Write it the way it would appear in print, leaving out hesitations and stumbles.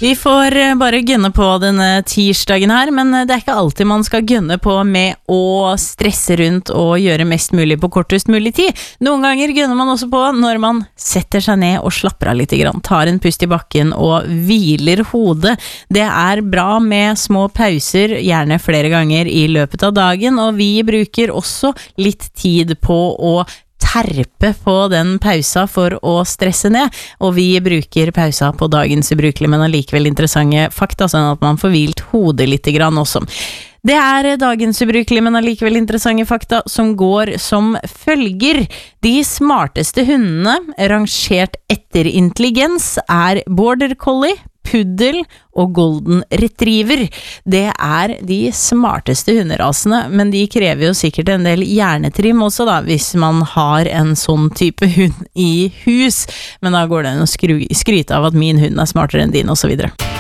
Vi får bare gønne på denne tirsdagen her, men det ikke alltid man skal gønne på med å stresse rundt og gjøre mest mulig på kortest mulig tid. Noen ganger gønner man også på når man setter seg ned og slapper av litt grann, tar en pust i bakken og hviler hodet. Det bra med små pauser, gjerne flere ganger i løpet av dagen, og vi bruker også litt tid på å terpe på den pausa for å stresse ned, og vi bruker pausa på dagens ubrukelige, men allikevel interessante fakta, sånn at man får hvilt hodet litt grann også. Det dagens ubrukelige, men allikevel interessante fakta som går som følger. De smarteste hundene, rangert etter intelligens, border collie, puddel og golden retriever. Det de smarteste hunderasene, men de krever jo sikkert en del hjernetrim også da, hvis man har en sånn type hund i hus. Men da går det an å skryte av at min hund smartere enn din, og så videre.